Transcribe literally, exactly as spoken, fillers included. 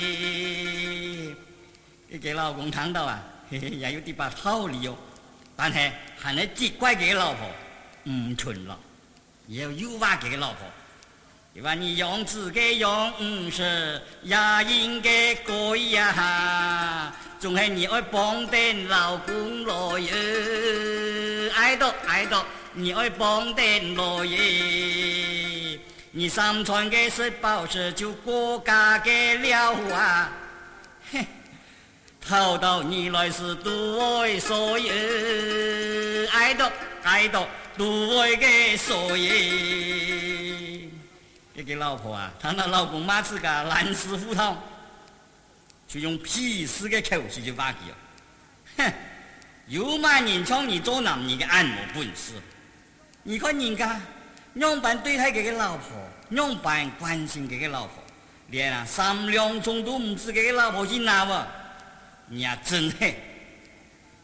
你给老公看到啊，嘿嘿，也有啲把道理哦。但係係你責怪佢老婆唔純啦，要誘惑佢老婆。你話你樣子嘅樣式也應該改呀，仲係你愛幫啲老公來嘢，愛到愛到你愛幫啲來嘢，你三川嘅食飽食就國家嘅了啊，嘿。討到你來是獨愛所有，愛到愛到獨愛嘅所有。這個老婆啊，她那老公馬子個爛死胡同，就用鄙視嘅口氣就話佢哦，哼，有嘛人搶你做男人嘅按摩本事？你看人家樣板對待佢嘅老婆，樣板關心佢嘅老婆，連啊三兩鐘都唔知佢嘅老婆去哪喎？你啊真係〜